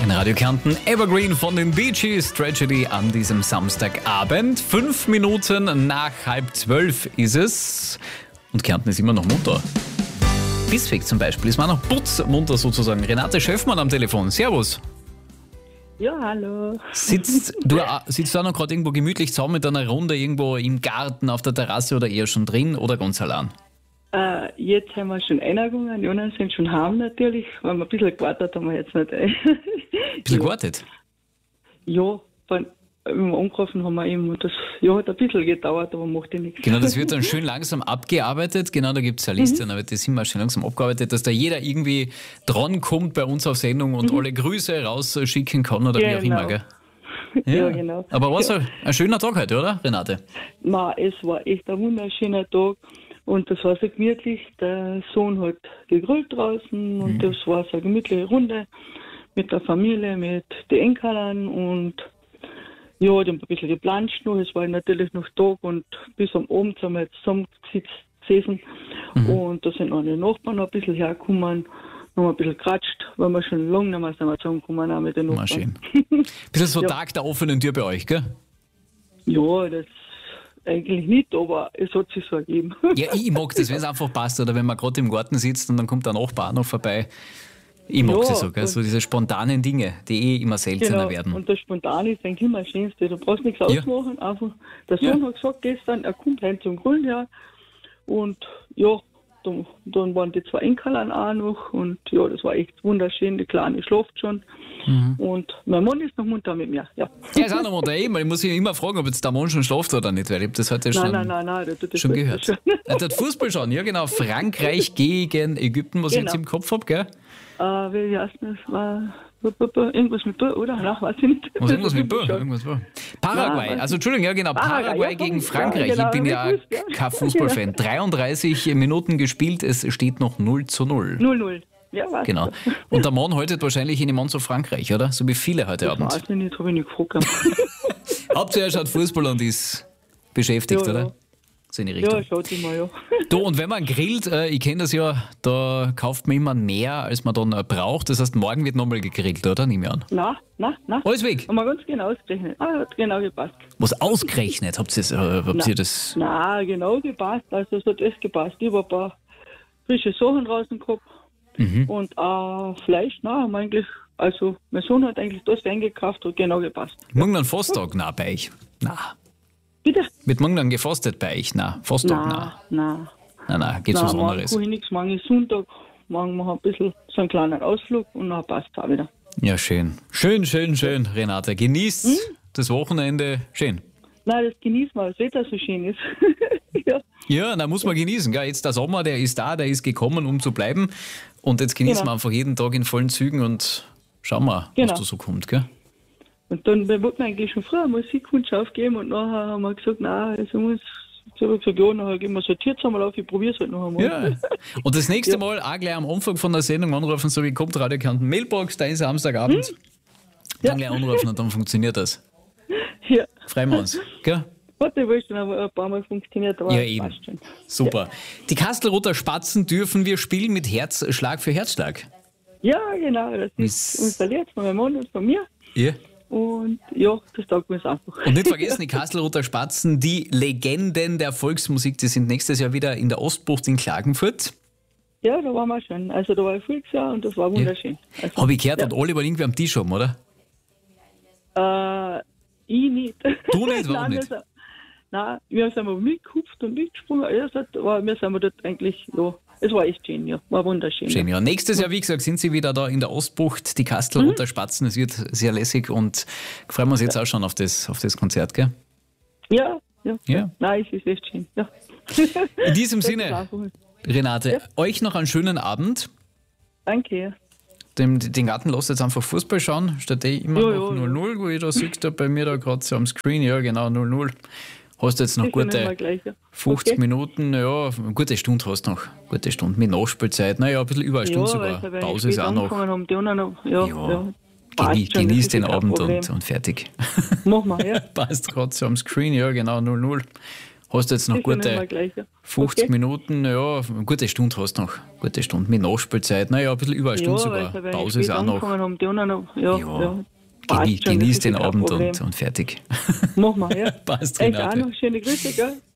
In Radio Kärnten Evergreen von den Bee Gees, Tragedy an diesem Samstagabend. 5 Minuten nach 11:30 ist es und Kärnten ist immer noch munter. Bisweg zum Beispiel ist man noch putzmunter sozusagen. Renate Schöffmann am Telefon, servus. Ja, hallo. Sitzt du noch gerade irgendwo gemütlich zusammen mit einer Runde irgendwo im Garten, auf der Terrasse oder eher schon drin oder ganz allein? Jetzt haben wir schon eingegangen, die anderen sind schon heim natürlich, weil wir ein bisschen gewartet haben wir jetzt nicht. Ein bisschen gewartet? Ja, wenn wir angerufen haben wir eben, das hat ein bisschen gedauert, aber macht ja nichts. Genau, das wird dann schön langsam abgearbeitet. Genau, da gibt es eine Liste, dann wird das immer schön langsam abgearbeitet, dass da jeder irgendwie drankommt bei uns auf Sendung und alle Grüße rausschicken kann oder wie auch immer, gell? Ja, genau. Aber war es ein schöner Tag heute, oder, Renate? Nein, es war echt ein wunderschöner Tag und das war so gemütlich. Der Sohn hat gegrillt draußen und das war so eine gemütliche Runde mit der Familie, mit den Enkeln und ja, die haben ein bisschen geplanscht noch. Es war natürlich noch Tag und bis am Abend sind wir jetzt zusammen gesessen. Und da sind auch die Nachbarn noch ein bisschen hergekommen, noch ein bisschen geratscht, weil wir schon lange nicht mehr zusammengekommen auch mit den Nachbarn. Schön. Bisschen so Tag der offenen Tür bei euch, gell? Ja, das eigentlich nicht, aber es hat sich so ergeben. Ja, ich mag das, wenn es einfach passt oder wenn man gerade im Garten sitzt und dann kommt der Nachbar noch vorbei. Ich mag das so, gell? So diese spontanen Dinge, die immer seltener werden. Und das Spontane ist eigentlich immer das Schönste. Du brauchst nichts ausmachen, einfach. Der Sohn hat gesagt gestern, er kommt heim zum Grillen her. Und ja, dann waren die 2 Enkel auch noch. Und ja, das war echt wunderschön. Die Kleine schläft schon. Und mein Mann ist noch munter mit mir. Ja. Der ist auch noch munter. Ich muss ihn immer fragen, ob jetzt der Mann schon schläft oder nicht, weil ich habe das heute schon, Nein, der tut das schon gehört. Er hat Fußball schon, ja genau. Frankreich gegen Ägypten, was ich jetzt im Kopf habe, gell? Wie heißt das? War irgendwas mit B, oder? Nein, weiß ich nicht. Was irgendwas mit B? Paraguay, also Entschuldigung, ja genau, Paraguay gegen Frankreich. Ja, genau, ich bin ja kein Fußballfan. 33 Minuten gespielt, es steht noch 0:0. 0:0. Ja, was? Genau. Und der Mann haltet wahrscheinlich in dem Mann zu Frankreich, oder? So wie viele heute Abend. Weiß ich nicht, habe ich nicht gefragt. Hauptsache er schaut Fußball und ist beschäftigt, oder? So in die Richtung. Ja, schaut immer, ja. Du, und wenn man grillt, ich kenne das ja, da kauft man immer mehr, als man dann braucht. Das heißt, morgen wird nochmal gegrillt, oder? Nehme ich an. Nein. Alles weg? Haben wir ganz genau ausgerechnet. Hat genau gepasst. Was ausgerechnet? Habt ihr das? Nein, genau gepasst. Also es hat echt gepasst. Ich habe ein paar frische Sachen draußen gehabt. Und Fleisch, haben wir eigentlich, also mein Sohn hat eigentlich das eingekauft, hat genau gepasst. Morgen dann Fasttag? Nein, bei euch? Nein. Bitte? Wird morgen dann gefastet bei euch? Nein. Fasttag? Nein. Nein, geht's was anderes. Morgen nichts, morgen ist Sonntag. Morgen machen wir ein bisschen so einen kleinen Ausflug und dann passt es auch wieder. Ja, schön. Schön, Renate. Genießt das Wochenende. Schön. Nein, das genießen wir, weil das Wetter so schön ist. Ja, na muss man genießen. Gell? Jetzt der Sommer, der ist da, der ist gekommen, um zu bleiben. Und jetzt genießen wir einfach jeden Tag in vollen Zügen und schauen wir, was da so kommt. Gell? Und dann wollten wir eigentlich schon früher Musikwunsch aufgeben und nachher haben wir gesagt, nein, also muss. Ich habe gesagt, ja, nachher gehen wir sortiert einmal auf, ich probiere es halt noch einmal. Ja. Und das nächste Mal auch gleich am Anfang von der Sendung anrufen, so wie kommt Radio Kärnten Mailbox, da ist Samstagabend. Dann gleich anrufen und dann funktioniert das. Ja. Freuen wir uns. Gell? Warte, weil es schon ein paar Mal funktioniert, aber ja, eben. Passt schon. Super. Ja. Die Kastelruther Spatzen dürfen wir spielen mit Herzschlag für Herzschlag. Ja, genau. Das ist installiert von meinem Mann und von mir. Ja. Und ja, das taugt mir einfach. Und nicht vergessen, die Kastelruther Spatzen, die Legenden der Volksmusik, die sind nächstes Jahr wieder in der Ostbucht in Klagenfurt. Ja, da waren wir schon. Also da war ich voriges Jahr und das war wunderschön. Ja. Also, habe ich gehört, und alle wollen irgendwie am Tisch haben, oder? Ich nicht. Du nicht? Warum nicht? Nein, wir sind mal mitgehupft und mitgesprungen. Wir sind dort eigentlich, ja, es war echt schön, ja, war wunderschön. Schön, ja. Nächstes Jahr, wie gesagt, sind sie wieder da in der Ostbucht, die Kastelruther Spatzen. Es wird sehr lässig und freuen wir uns jetzt auch schon auf das Konzert, gell? Ja. Nein, es ist echt schön, ja. In diesem Sinne, Renate, euch noch einen schönen Abend. Danke. Den Garten lasst jetzt einfach Fußball schauen, statt immer noch 0:0, wo ich da sehe, da bei mir da gerade so am Screen, ja genau, 0:0. Hast jetzt noch gute 50 Minuten, ja, eine gute Stunde hast du noch, gute Stunde mit Nachspielzeit, naja, ein bisschen über eine Stunde sogar, Pause ist auch noch. Genieß den Abend und fertig. Machen wir, ja. Passt gerade so am Screen, ja genau, 0:0. Hast jetzt noch gute gleich, ja. 50 Minuten, ja, eine gute Stunde hast du noch. Gute Stunde mit Nachspielzeit, naja, ein bisschen über eine Stunde sogar. Pause ist auch noch. Genieß den Abend und fertig. Machen wir, ja. Passt, Euch auch noch schöne Grüße, gell?